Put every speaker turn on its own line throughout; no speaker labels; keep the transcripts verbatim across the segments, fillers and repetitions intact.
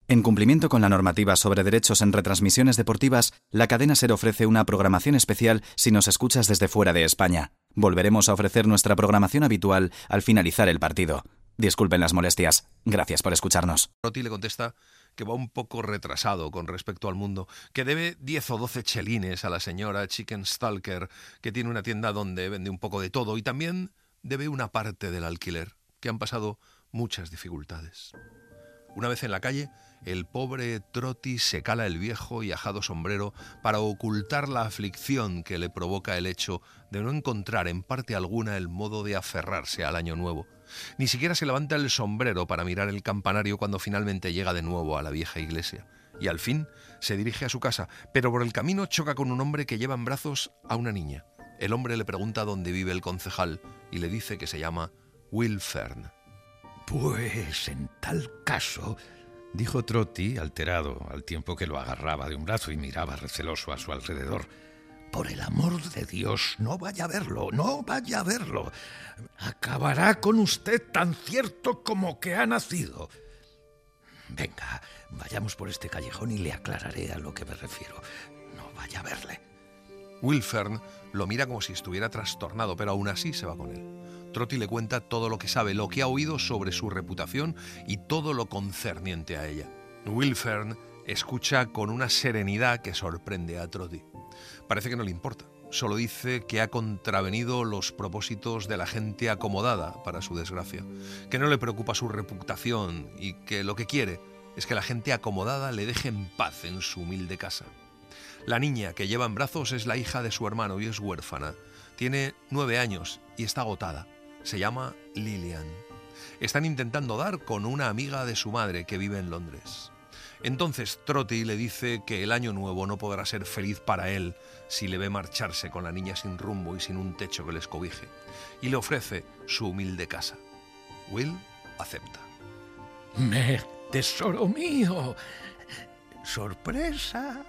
En cumplimiento con la normativa sobre derechos en retransmisiones deportivas, la cadena SER ofrece una programación especial si nos escuchas desde fuera de España. Volveremos a ofrecer nuestra programación habitual al finalizar el partido. Disculpen las molestias. Gracias por escucharnos.
Trotti le contesta que va un poco retrasado con respecto al mundo, que debe diez o doce chelines a la señora Chicken Stalker, que tiene una tienda donde vende un poco de todo, y también debe una parte del alquiler, que han pasado muchas dificultades. Una vez en la calle, el pobre Trotti se cala el viejo y ajado sombrero para ocultar la aflicción que le provoca el hecho de no encontrar en parte alguna el modo de aferrarse al año nuevo. Ni siquiera se levanta el sombrero para mirar el campanario cuando finalmente llega de nuevo a la vieja iglesia. Y al fin se dirige a su casa, pero por el camino choca con un hombre que lleva en brazos a una niña. El hombre le pregunta dónde vive el concejal y le dice que se llama Will Fern.
Pues en tal caso, dijo Trotti, alterado, al tiempo que lo agarraba de un brazo y miraba receloso a su alrededor. Por el amor de Dios, no vaya a verlo, no vaya a verlo. Acabará con usted tan cierto como que ha nacido. Venga, vayamos por este callejón y le aclararé a lo que me refiero. No vaya a verle.
Will Fern lo mira como si estuviera trastornado, pero aún así se va con él. Trotti le cuenta todo lo que sabe, lo que ha oído sobre su reputación y todo lo concerniente a ella. Will Fern escucha con una serenidad que sorprende a Trotti. Parece que no le importa. Solo dice que ha contravenido los propósitos de la gente acomodada, para su desgracia, que no le preocupa su reputación y que lo que quiere es que la gente acomodada le deje en paz en su humilde casa. La niña que lleva en brazos es la hija de su hermano y es huérfana. Tiene nueve años y está agotada. Se llama Lillian. Están intentando dar con una amiga de su madre que vive en Londres. Entonces Trotti le dice que el año nuevo no podrá ser feliz para él si le ve marcharse con la niña sin rumbo y sin un techo que les cobije, y le ofrece su humilde casa. Will acepta.
¡Me, tesoro mío! ¡Sorpresa!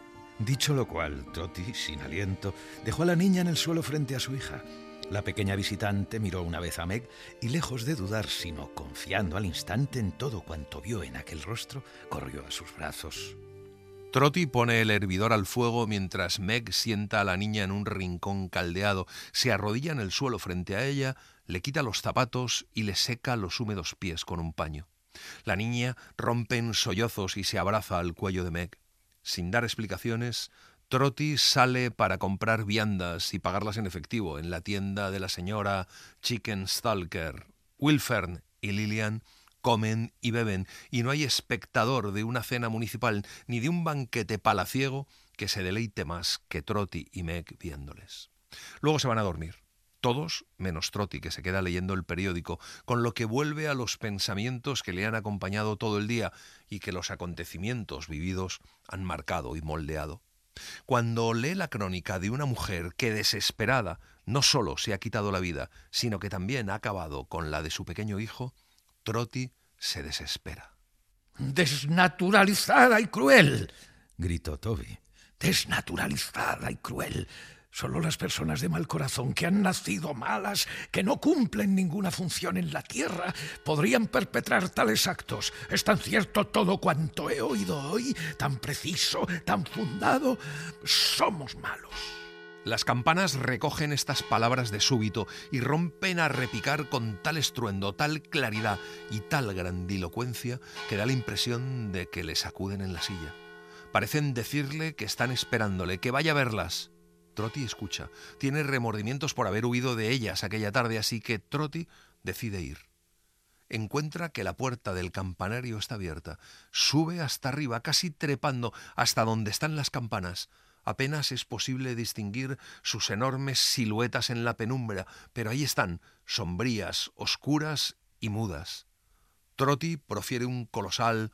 Dicho lo cual, Trotti, sin aliento, dejó a la niña en el suelo frente a su hija. La pequeña visitante miró una vez a Meg y, lejos de dudar, sino confiando al instante en todo cuanto vio en aquel rostro, corrió a sus brazos.
Trotti pone el hervidor al fuego mientras Meg sienta a la niña en un rincón caldeado, se arrodilla en el suelo frente a ella, le quita los zapatos y le seca los húmedos pies con un paño. La niña rompe en sollozos y se abraza al cuello de Meg. Sin dar explicaciones, Trotti sale para comprar viandas y pagarlas en efectivo en la tienda de la señora Chicken Stalker. Will Fern y Lillian comen y beben, y no hay espectador de una cena municipal ni de un banquete palaciego que se deleite más que Trotti y Meg viéndoles. Luego se van a dormir, todos menos Trotti, que se queda leyendo el periódico, con lo que vuelve a los pensamientos que le han acompañado todo el día y que los acontecimientos vividos han marcado y moldeado. Cuando lee la crónica de una mujer que, desesperada, no solo se ha quitado la vida, sino que también ha acabado con la de su pequeño hijo, Trotti se desespera.
¡Desnaturalizada y cruel!, gritó Toby. ¡Desnaturalizada y cruel! Solo las personas de mal corazón, que han nacido malas, que no cumplen ninguna función en la tierra, podrían perpetrar tales actos. Es tan cierto todo cuanto he oído hoy, tan preciso, tan fundado. Somos malos.
Las campanas recogen estas palabras de súbito y rompen a repicar con tal estruendo, tal claridad y tal grandilocuencia que da la impresión de que le sacuden en la silla. Parecen decirle que están esperándole, que vaya a verlas. Trotti escucha. Tiene remordimientos por haber huido de ellas aquella tarde, así que Trotti decide ir. Encuentra que la puerta del campanario está abierta. Sube hasta arriba, casi trepando hasta donde están las campanas. Apenas es posible distinguir sus enormes siluetas en la penumbra, pero ahí están, sombrías, oscuras y mudas. Trotti profiere un colosal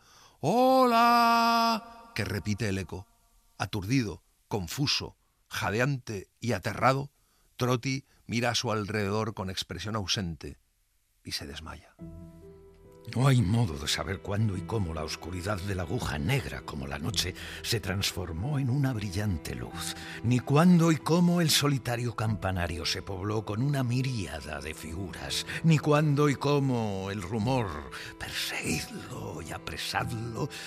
¡Hola!, que repite el eco. Aturdido, confuso, jadeante y aterrado, Trotti mira a su alrededor con expresión ausente y se desmaya.
No hay modo de saber cuándo y cómo la oscuridad de la aguja, negra como la noche, se transformó en una brillante luz, ni cuándo y cómo el solitario campanario se pobló con una miríada de figuras, ni cuándo y cómo el rumor, perseguidlo y apresadlo,